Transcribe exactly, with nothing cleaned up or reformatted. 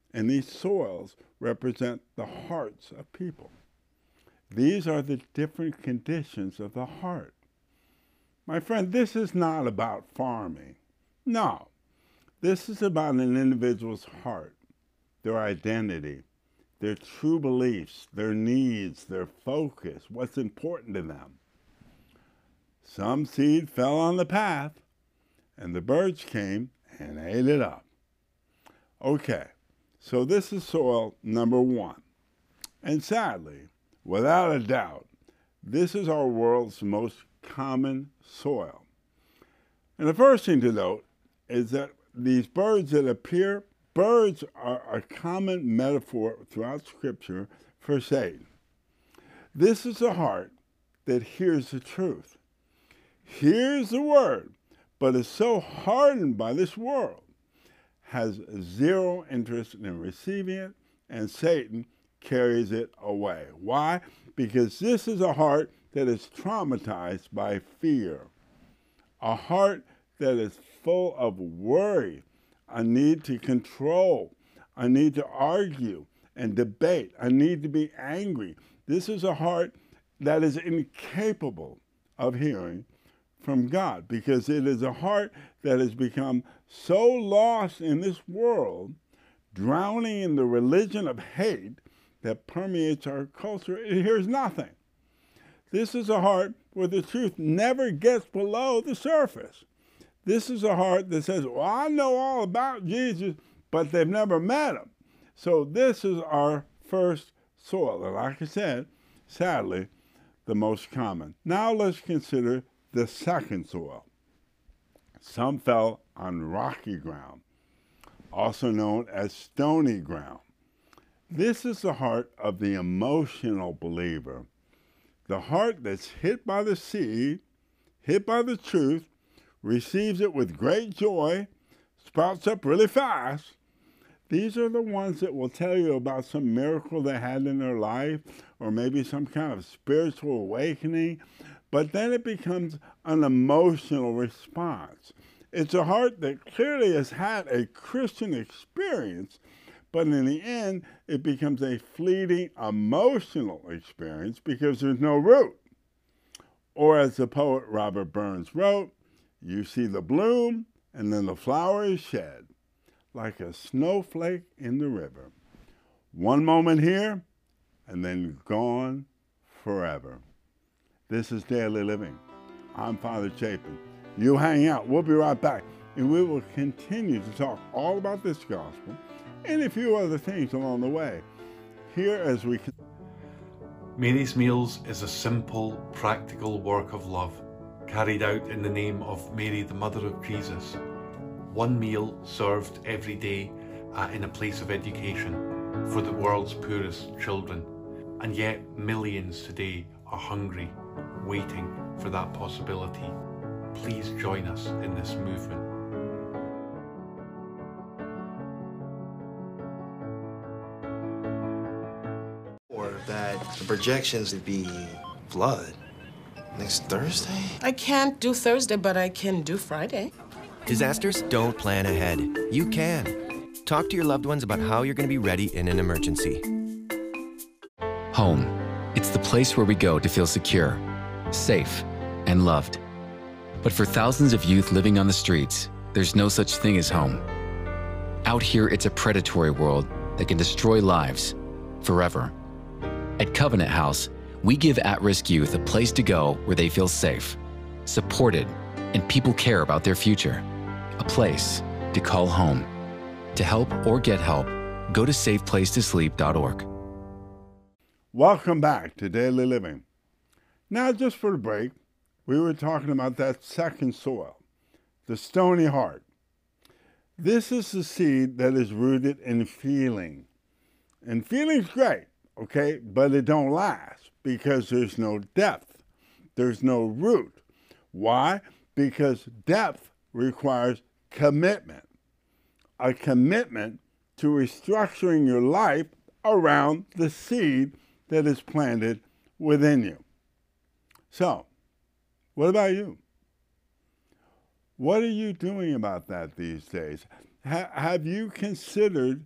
and these soils represent the hearts of people. These are the different conditions of the heart. My friend, this is not about farming. No, this is about an individual's heart, their identity, their true beliefs, their needs, their focus, what's important to them. Some seed fell on the path, and the birds came and ate it up. Okay, so this is soil number one. And sadly, without a doubt, this is our world's most common soil. And the first thing to note is that these birds that appear, birds are a common metaphor throughout Scripture for Satan. This is a heart that hears the truth, hears the word, but is so hardened by this world, has zero interest in receiving it, and Satan carries it away. Why? Because this is a heart that is traumatized by fear, a heart that is full of worry, a need to control, a need to argue and debate, a need to be angry. This is a heart that is incapable of hearing from God, because it is a heart that has become so lost in this world, drowning in the religion of hate that permeates our culture, it hears nothing. This is a heart where the truth never gets below the surface. This is a heart that says, well, I know all about Jesus, but they've never met him. So this is our first soil, and like I said, sadly, the most common. Now let's consider the second soil. Some fell on rocky ground, also known as stony ground. This is the heart of the emotional believer, the heart that's hit by the seed, hit by the truth, receives it with great joy, sprouts up really fast. These are the ones that will tell you about some miracle they had in their life, or maybe some kind of spiritual awakening, but then it becomes an emotional response. It's a heart that clearly has had a Christian experience, but in the end, it becomes a fleeting emotional experience because there's no root. Or as the poet Robert Burns wrote, you see the bloom, and then the flower is shed, like a snowflake in the river. One moment here, and then gone forever. This is Daily Living. I'm Father Chapin. You hang out. We'll be right back, and we will continue to talk all about this gospel and a few other things along the way. Here as we... Mary's Meals is a simple, practical work of love, carried out in the name of Mary, the Mother of Jesus. One meal served every day uh, in a place of education for the world's poorest children. And yet millions today are hungry, waiting for that possibility. Please join us in this movement. Or that the projections would be flood next Thursday? I can't do Thursday, but I can do Friday. Disasters don't plan ahead. You can. Talk to your loved ones about how you're going to be ready in an emergency. Home. It's the place where we go to feel secure, safe, and loved. But for thousands of youth living on the streets, there's no such thing as home. Out here, it's a predatory world that can destroy lives forever. At Covenant House, we give at-risk youth a place to go where they feel safe, supported, and people care about their future. A place to call home. To help or get help, go to safe place to sleep dot org. Welcome back to Daily Living. Now, just for the break, we were talking about that second soil, the stony heart. This is the seed that is rooted in feeling. And feeling's great, okay, but it don't last because there's no depth. There's no root. Why? Because depth requires commitment. A commitment to restructuring your life around the seed that is planted within you. So, what about you? What are you doing about that these days? Ha- have you considered